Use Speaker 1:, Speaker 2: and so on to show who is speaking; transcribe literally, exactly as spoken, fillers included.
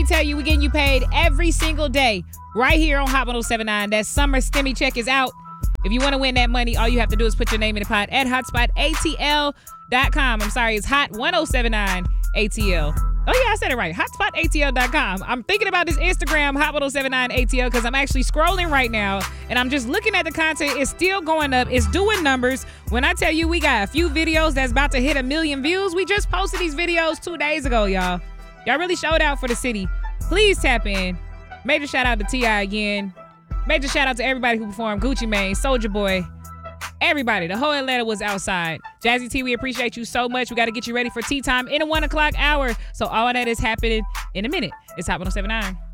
Speaker 1: tell you, we're getting you paid every single day right here on Hot one oh seven nine. That summer stimmy check is out. If you want to win that money, all you have to do is put your name in the pot at hotspot A T L dot com. I'm sorry, it's hot one oh seven nine A T L. Oh, yeah, I said it right. hotspot A T L dot com. I'm thinking about this Instagram, hot one oh seven nine A T L, because I'm actually scrolling right now, and I'm just looking at the content. It's still going up. It's doing numbers. When I tell you we got a few videos that's about to hit a million views, we just posted these videos two days ago, y'all. Y'all really showed out for the city. Please tap in. Major shout out to T I again. Major shout out to everybody who performed. Gucci Mane, Soulja Boy, everybody. The whole Atlanta was outside. Jazzy T, we appreciate you so much. We got to get you ready for tea time in a one o'clock hour. So all of that is happening in a minute. It's Hot one oh seven nine.